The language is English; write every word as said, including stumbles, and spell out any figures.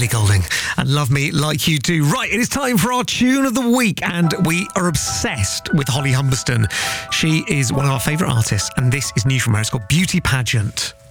Ellie Goulding and Love Me Like You Do. Right, it is time for our tune of the week, and we are obsessed with Holly Humberston. She is one of our favourite artists, and this is new from her. It's called Beauty Pageant.